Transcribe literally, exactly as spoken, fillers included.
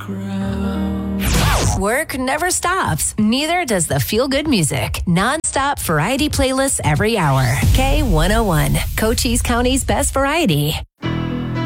Work never stops. Neither does the feel-good music. Non-stop variety playlists every hour. K one oh one, Cochise County's best variety.